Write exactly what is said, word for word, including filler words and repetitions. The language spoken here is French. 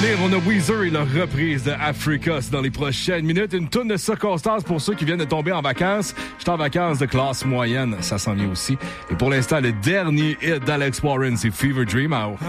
venir, on a Weezer et leur reprise de Africa. C'est dans les prochaines minutes. Une tonne de circonstances pour ceux qui viennent de tomber en vacances. Je suis en vacances de classe moyenne. Ça s'en vient aussi. Et pour l'instant, le dernier hit d'Alex Warren, c'est Fever Dream.